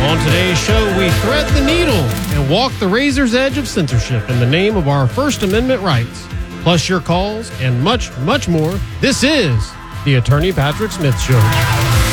On today's show, we thread the needle and walk the razor's edge of censorship in the name of our First Amendment rights. Plus your calls and much, much more. This is the Attorney Patrick Smith Show.